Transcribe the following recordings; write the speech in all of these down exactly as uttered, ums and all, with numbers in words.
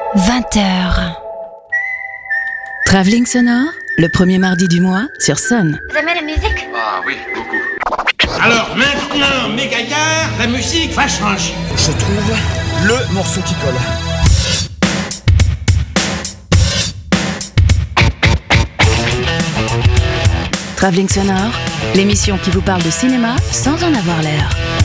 vingt heures. Travelling sonore, le premier mardi du mois sur Sun. Vous aimez la musique ? Ah oui, beaucoup. Alors maintenant, mes gaillards, la musique va changer. Je trouve le morceau qui colle. Travelling sonore, l'émission qui vous parle de cinéma sans en avoir l'air.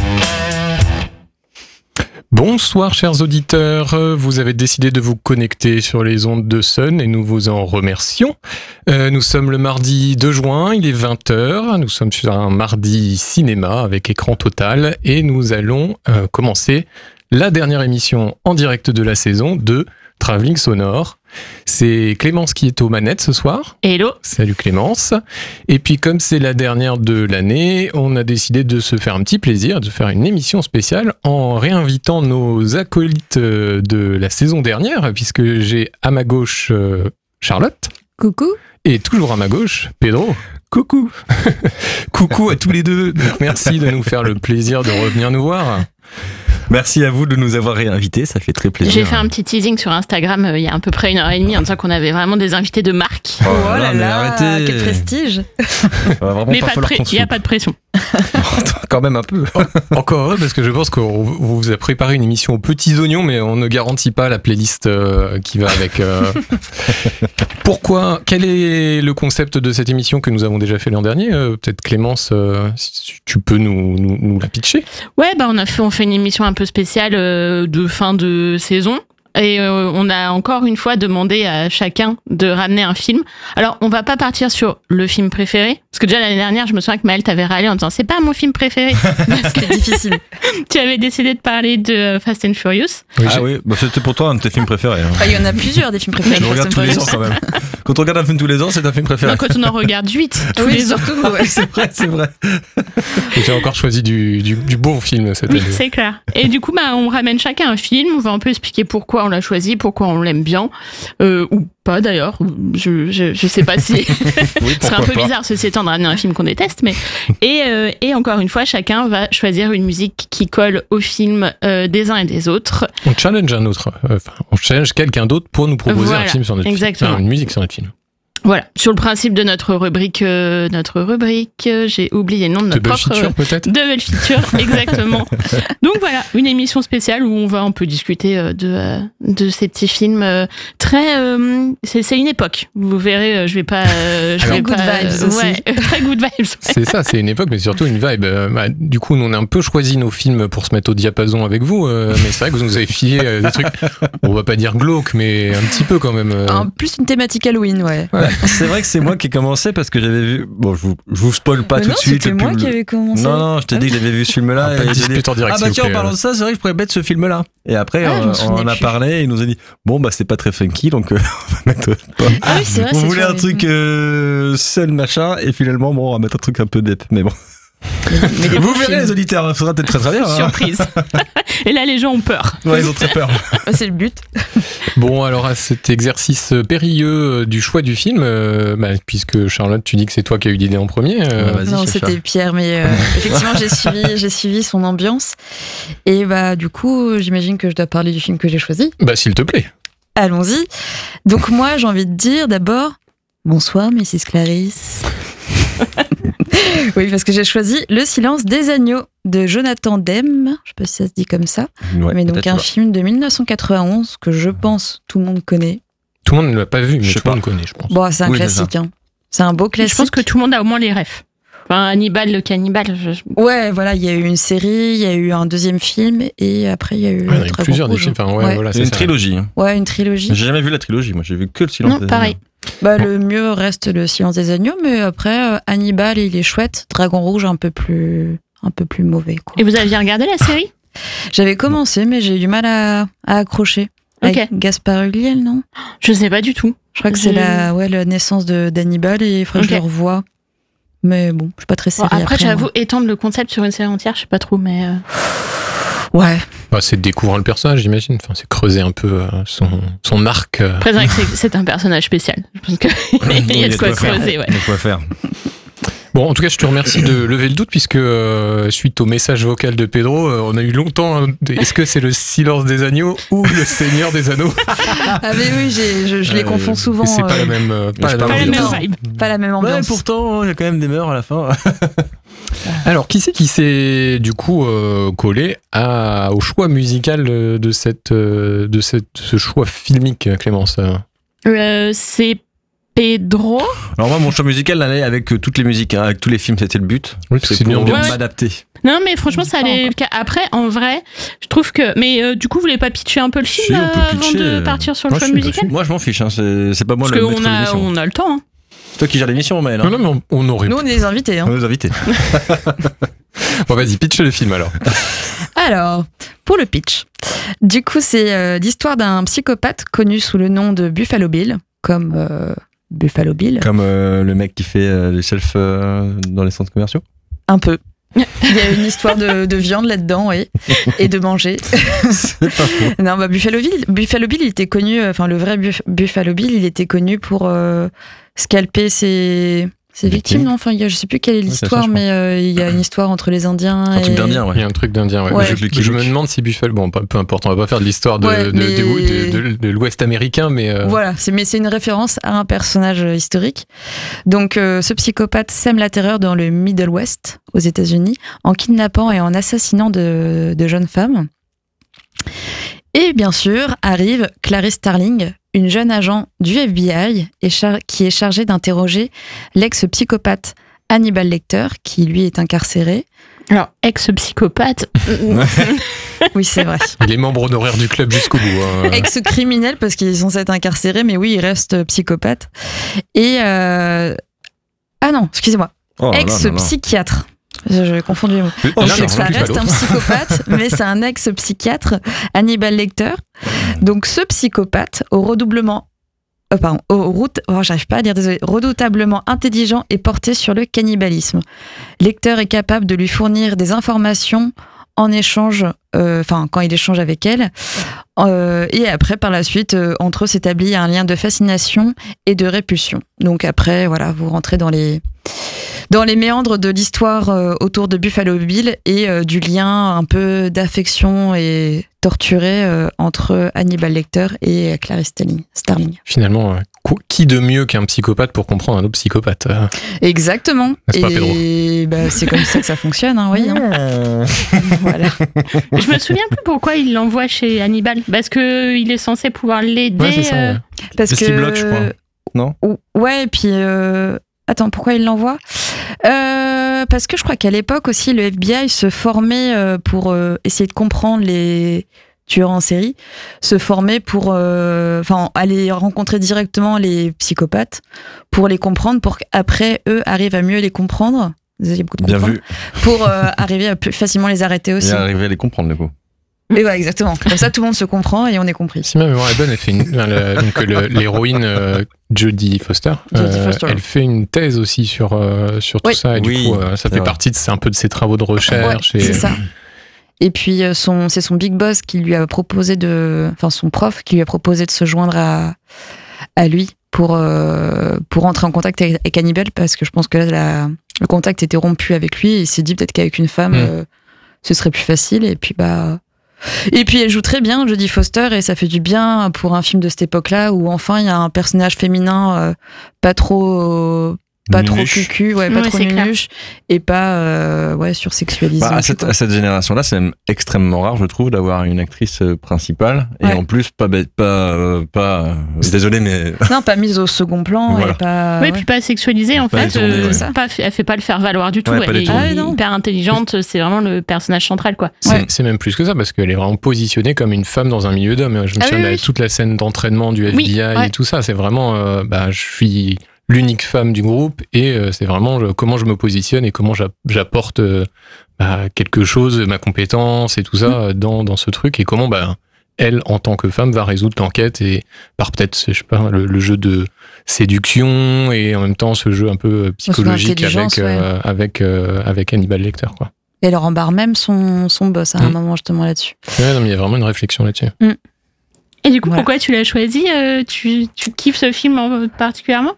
Bonsoir chers auditeurs, vous avez décidé de vous connecter sur les ondes de Sun et nous vous en remercions. Euh, nous sommes le mardi deux juin, il est vingt heures, nous sommes sur un mardi cinéma avec écran total et nous allons euh, commencer la dernière émission en direct de la saison de Travelling sonore. C'est Clémence qui est aux manettes ce soir. Hello. Salut Clémence. Et puis comme c'est la dernière de l'année, on a décidé de se faire un petit plaisir, de faire une émission spéciale en réinvitant nos acolytes de la saison dernière, puisque j'ai à ma gauche euh, Charlotte. Coucou. Et toujours à ma gauche, Pedro. Coucou. Coucou à tous les deux. Donc, merci de nous faire le plaisir de revenir nous voir. Merci à vous de nous avoir réinvités, ça fait très plaisir. J'ai fait un petit teasing sur Instagram euh, il y a à peu près une heure et demie en disant qu'on avait vraiment des invités de marque. Oh, oh là là, arrêtez. Quel prestige. Mais pas il n'y a pas de pression. Quand même un peu. Encore heureux parce que je pense qu'on vous a préparé une émission aux petits oignons, mais on ne garantit pas la playlist euh, qui va avec. Euh... Pourquoi ? Quel est le concept de cette émission que nous avons déjà fait l'an dernier ? euh, Peut-être Clémence, euh, si tu peux nous, nous, nous la pitcher ? Ouais, bah on a fait, on fait une émission un peu spéciale euh, de fin de saison. Et euh, on a encore une fois demandé à chacun de ramener un film. Alors, on va pas partir sur le film préféré. Parce que déjà, l'année dernière, je me souviens que Maëlle t'avait râlé en disant « C'est pas mon film préféré ». C'était difficile. Tu avais décidé de parler de Fast and Furious. Oui, ah oui, bah c'était pour toi un de tes films préférés. Hein. Ah, il y en a plusieurs des films préférés. Je regarde tous les ans quand même. Quand on regarde un film tous les ans, c'est un film préféré. Non, quand on en regarde huit tous oui, les ans. Surtout, ouais. C'est vrai, c'est vrai. Et j'ai encore choisi du, du, du bon film cette oui, année. C'est clair. Et du coup, bah, on ramène chacun un film. On va un peu expliquer pourquoi on l'a choisi, pourquoi on l'aime bien, euh, ou pas d'ailleurs. Je, je, je sais pas si. Oui, ce serait un peu pas. bizarre, ceci étant, de ramener un film qu'on déteste. Mais... Et, euh, et encore une fois, chacun va choisir une musique qui colle au film euh, des uns et des autres. On challenge un autre. Enfin, on challenge quelqu'un d'autre pour nous proposer Voilà, un film sur notre exactement. film. Enfin, une musique sur notre film. Voilà, sur le principe de notre rubrique, euh, notre rubrique, euh, j'ai oublié le nom de notre Double propre... feature peut-être ? Double feature, exactement. Donc voilà, une émission spéciale où on va un peu discuter euh, de, euh, de ces petits films euh, très... Euh, c'est, c'est une époque, vous verrez, euh, je vais pas... Euh, je Alors, vais good pas, vibes euh, aussi. Ouais, très good vibes. Ouais. C'est ça, c'est une époque, mais surtout une vibe. Euh, bah, du coup, nous, on a un peu choisi nos films pour se mettre au diapason avec vous, euh, mais c'est vrai que vous nous avez filé euh, des trucs, on va pas dire glauques, mais un petit peu quand même. Euh... En plus une thématique Halloween, ouais. Ouais, c'est vrai que c'est moi qui ai commencé parce que j'avais vu. Bon, je vous, je vous spoil pas Mais tout non, de suite. c'était le moi pub- qui avais commencé. Non, non, je t'ai dit que j'avais vu ce film-là. Ah, pas de et j'ai dispute dit, en direct, ah bah s'il vous tiens, en plaît, parlant euh. de ça, c'est vrai que je pourrais mettre ce film-là. Et après, Ah, je me euh, souvenais on en a plus. parlé et il nous a dit bon, bah c'est pas très funky, donc euh, on va mettre. Pas. Ah oui, c'est vrai. On c'est voulait sur un les- truc euh, seul machin et finalement, bon, on va mettre un truc un peu dep. Mais bon. Mais, mais des Vous bons verrez, films. les auditeurs, ça sera peut-être très très bien. Hein. Surprise. Et là, les gens ont peur. Ouais, ils ont très peur. Ah, c'est le but. Bon, alors à cet exercice périlleux du choix du film, euh, bah, puisque Charlotte, tu dis que c'est toi qui as eu l'idée en premier. euh, Ouais, vas-y, Non, cherche c'était ça. Pierre, mais euh, effectivement, j'ai suivi, j'ai suivi son ambiance. Et bah, du coup, j'imagine que je dois parler du film que j'ai choisi. Bah, s'il te plaît. Allons-y. Donc, moi, j'ai envie de dire d'abord bonsoir, missus Clarisse. Oui, parce que j'ai choisi Le silence des agneaux de Jonathan Demme. Je sais pas si ça se dit comme ça. Ouais, mais donc, peut-être, un ouais. film de dix-neuf cent quatre-vingt-onze que je pense tout le monde connaît. Tout le monde ne l'a pas vu, mais Je sais tout le monde pas. connaît, je pense. Bon, c'est un Oui, c'est classique. Hein. C'est un beau classique. Je pense que tout le monde a au moins les refs. Enfin, Hannibal le cannibale. Je... Ouais, voilà, il y a eu une série, il y a eu un deuxième film, et après, il y a eu. Ouais, il y en a eu Dragon plusieurs des Rouge. films. Enfin, ouais, Ouais. voilà, C'est c'est une ça. trilogie. hein. Ouais, une trilogie. J'ai jamais vu la trilogie, moi j'ai vu que le silence Non, des pareil. Bah, le mieux reste Le silence des agneaux, mais après, euh, Hannibal, il est chouette. Dragon Rouge, un peu plus, un peu plus mauvais, quoi. Et vous aviez regardé la série ? J'avais commencé, mais j'ai eu du mal à, à accrocher. Ok. Avec Gaspard Ulliel, non ? Je sais pas du tout. Je crois que c'est J'ai- la, ouais, la naissance de, d'Hannibal, et il faudrait Ok. que je le revoie. Mais bon, je suis pas très Bon, série. après, j'avoue, moi. étendre le concept sur une série entière, je sais pas trop, mais. euh, Ouais. Bah, c'est découvrir le personnage, j'imagine. Enfin, c'est creuser un peu euh, son, son arc. euh. Après, c'est vrai que c'est, c'est un personnage spécial. Je pense qu'il y a de quoi faire. creuser, ouais. Il y a de quoi faire. Bon, en tout cas, je te remercie de lever le doute puisque euh, suite au message vocal de Pedro, euh, on a eu longtemps. Hein, est-ce que c'est le Silence des agneaux ou le Seigneur des Anneaux? Ah mais oui, j'ai, je, je les Euh, confonds souvent. C'est pas euh, la même, euh, pas je la parle Pas même la ambiance. même vibe. Pas la même Ouais, ambiance. pourtant, il y a quand même des mœurs à la fin. Alors, qui c'est qui s'est du coup euh, collé à, au choix musical euh, de cette, euh, de cette, ce choix filmique, Clémence? Euh, c'est Pedro. Alors moi, mon choix musical allait avec euh, toutes les musiques, hein, avec tous les films, c'était le but. Oui, parce que C'est c'est une pour ambiance. m'adapter. Non, mais franchement, ça allait. Après, en vrai, je trouve que. Mais euh, du coup, vous voulez pas pitcher un peu le film Si, on peut euh, avant pitcher, de euh, partir sur le moi, choix je suis musical? Moi, je m'en fiche, hein, c'est, c'est pas moi Parce le maître qu'on de a, l'émission. on a le temps. Hein. C'est toi qui gères l'émission, Maël. Non, Hein. non, mais on, on aurait. Nous, on est les invités. Hein. On nous invités. Bon, vas-y, pitch le film alors. Alors, pour le pitch, du coup, c'est euh, l'histoire d'un psychopathe connu sous le nom de Buffalo Bill, comme euh, Buffalo Bill, Comme euh, le mec qui fait euh, les shelves euh, dans les centres commerciaux. un peu. Il y a une histoire de, de viande là-dedans, oui, et de manger. C'est pas faux. Non, bah, Buffalo Bill, Buffalo Bill, il était connu, euh, enfin le vrai Buff- Buffalo Bill, il était connu pour euh, scalper ses, ses victimes, non? Enfin, il y a- je sais plus quelle est Ouais, c'est ça, l'histoire, je crois. mais euh, il y a une histoire entre les Indiens. Un et... truc d'Indien, Il y ouais. a un truc d'Indien, ouais. Ouais. Je, je- je me demande si Buffalo, bon, peu peu importe, on va pas faire de l'histoire de, Ouais, de, mais- de- de- de- de l'Ouest américain, mais euh, Voilà, c'est, mais c'est une référence à un personnage euh, historique. Donc, euh, ce psychopathe sème la terreur dans le Middle West, aux États-Unis, en kidnappant et en assassinant de, de jeunes femmes. Et bien sûr, arrive Clarice Starling, une jeune agent du F B I et char- qui est chargée d'interroger l'ex-psychopathe Hannibal Lecter, qui lui est incarcéré. Alors, ex-psychopathe. Oui, c'est vrai. il est membre honoraire du club jusqu'au bout. hein. Ex-criminel parce qu'il est censé être incarcéré, mais oui, il reste psychopathe. Et euh... ah non, excusez-moi, Oh là là là là. ex-psychiatre. Je, je confonds les mots. Oh, Donc, l'un n'exclut ça pas reste un l'autre. psychopathe, mais c'est un ex-psychiatre, Hannibal Lecter. Donc ce psychopathe, au redoublement, euh, pardon, au route, oh, j'arrive pas à dire, désolé, redoutablement intelligent et porté sur le cannibalisme. Lecter est capable de lui fournir des informations en échange, euh, enfin quand il échange avec elle, euh, et après par la suite euh, entre eux s'établit un lien de fascination et de répulsion. Donc après voilà, vous rentrez dans les dans les méandres de l'histoire euh, autour de Buffalo Bill et euh, du lien un peu d'affection et torturé euh, entre Hannibal Lecter et Clarice Starling. Starling. Finalement, euh, qu- qui de mieux qu'un psychopathe pour comprendre un autre psychopathe? euh Exactement. N'est-ce pas, Pedro ? Et bah, c'est comme ça que ça fonctionne, hein, oui. hein. Voilà. Je me souviens plus pourquoi il l'envoie chez Hannibal. Parce qu'il est censé pouvoir l'aider. Ouais, c'est ça. euh, ouais. Parce Parce que qu'il bloque, je crois. Non ? Ou- Ouais, et puis euh, attends, pourquoi il l'envoie euh, Parce que je crois qu'à l'époque aussi, le F B I se formait euh, pour euh, essayer de comprendre les tueurs en série, se formait pour euh, enfin aller rencontrer directement les psychopathes pour les comprendre, pour qu'après eux arrivent à mieux les comprendre. Désolé, beaucoup de Bien comprendre. vu. Pour euh, arriver à plus facilement les arrêter aussi. Et arriver à les comprendre, du coup. Et ouais, exactement. Comme ça, tout le monde se comprend et on est compris. Si ma mémoire est bonne, elle fait une, enfin, le- donc le- l'héroïne euh, Jodie Foster, Jodie euh, Foster. elle fait une thèse aussi sur sur, sur tout Oui. ça et du Oui, coup euh, ça c'est fait vrai. partie de c'est un peu de ses travaux de recherche. Ouais, et, c'est ça. Et puis euh, son, c'est son big boss qui lui a proposé de, enfin son prof qui lui a proposé de se joindre à à lui pour euh, pour entrer en contact avec, avec Hannibal parce que je pense que là la- le contact était rompu avec lui et il s'est dit peut-être qu'avec une femme Mm. euh, ce serait plus facile et puis bah et puis elle joue très bien Jodie Foster et ça fait du bien pour un film de cette époque-là où enfin il y a un personnage féminin euh, pas trop pas trop Nunuche. cucu, ouais, pas Ouais, trop c'est clair. nunuche et pas euh, ouais sursexualisé. Bah, à, et tout, cette, quoi. à cette génération-là, c'est même extrêmement rare, je trouve, d'avoir une actrice euh, principale. Et Ouais. en plus, pas bête, pas, euh, pas. euh, désolé, mais. Non, pas mise au second plan Voilà. et pas. Oui, ouais. puis pas sexualisée en Pas fait. détournée, euh, ouais. c'est pas, elle fait pas le faire valoir du tout. Ouais, pas elle est détournée. Ah, non. hyper intelligente. C'est vraiment le personnage central, quoi. C'est, Ouais. c'est même plus que ça parce qu'elle est vraiment positionnée comme une femme dans un milieu d'hommes. Je me Ah souviens oui, de oui. toute la scène d'entraînement du F B I Oui, ouais. et tout ça. C'est vraiment, euh, bah, je suis l'unique femme du groupe et euh, c'est vraiment euh, comment je me positionne et comment j'a- j'apporte euh, bah, quelque chose, ma compétence et tout ça euh, dans, dans ce truc et comment bah, elle, en tant que femme, va résoudre l'enquête et par peut-être, je sais pas, le, le jeu de séduction et en même temps ce jeu un peu psychologique avec, intelligence, euh, avec, euh, avec Hannibal Lecter, quoi. Et elle rembarre même son, son boss à un Mm. moment justement là-dessus. Ouais, non, mais il y a vraiment une réflexion là-dessus. Et du coup, Voilà. pourquoi tu l'as choisi euh, tu, tu kiffes ce film en- particulièrement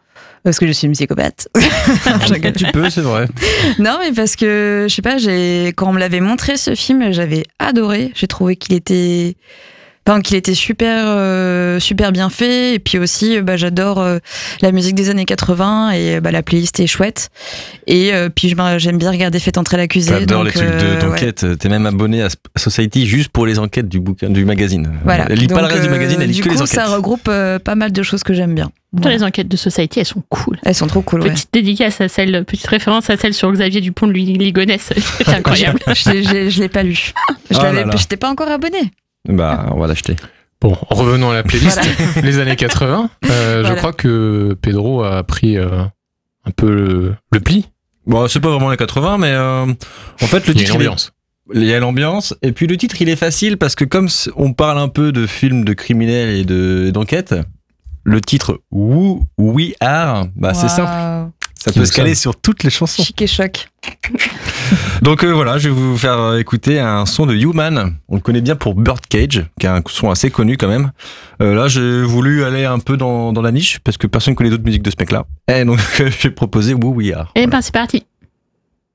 Parce que je suis une psychopathe. Un petit peu, c'est vrai. Non, mais parce que, je sais pas, j'ai, quand on me l'avait montré ce film, j'avais adoré. J'ai trouvé qu'il était, enfin, qu'il était super, euh, super bien fait. Et puis aussi, bah, j'adore euh, la musique des années quatre-vingts et bah, la playlist est chouette. Et euh, puis je- j'aime bien regarder Faites entrer l'accusé. J'adore donc, les trucs de- euh, ouais. d'enquête. T'es même abonné à Society juste pour les enquêtes du bouquin, du magazine. Voilà. Elle lit pas Donc, le reste du euh, magazine, elle lit du que coup, les enquêtes. ça regroupe euh, pas mal de choses que j'aime bien. Toutes Voilà. les enquêtes de Society, elles sont cool. Elles sont trop cool. Ouais. Petite dédicace à celle, petite référence à celle sur Xavier Dupont de Ligonnès. C'est incroyable. je l'ai- je l'ai- je l'ai pas lu. Je Oh là l'avais, là. j'étais pas encore abonnée. Bah, on va l'acheter. Bon, revenons à la playlist. Voilà. Les années quatre-vingts. Euh, Voilà. Je crois que Pedro a pris euh, un peu le, le pli. Bon, c'est pas vraiment les quatre-vingts, mais euh, en fait, le Il y a titre. une il est- ambiance. Il y a l'ambiance, et puis le titre il est facile parce que comme c- on parle un peu de films de criminels et de d'enquête, le titre Who We Are, bah c'est simple, Waouh. ça Qui peut nous se caler sommes. sur toutes les chansons. Chic et choc. Donc euh, voilà, je vais vous faire euh, écouter un son de Human. On le connaît bien pour Birdcage, qui est un son assez connu quand même. Euh, là, j'ai voulu aller un peu dans, dans la niche parce que personne connaît d'autres musiques de ce mec-là. Et donc j'ai proposé Who We Are. Et ben c'est parti.